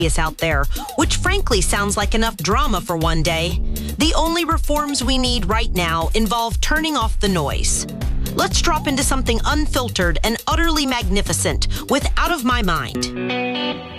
out there, which frankly sounds like enough drama for one day. The only reforms we need right now involve turning off the noise. Let's drop into something unfiltered and utterly magnificent with Out of My Mind.